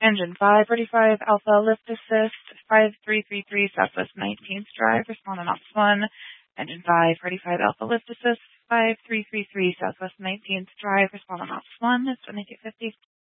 Engine 545 Alpha Lift Assist 5333 Southwest 19th Drive, respond on Ops 1. Engine 545 Alpha Lift Assist 5333 Southwest 19th Drive, respond on Ops 1. It's 2250.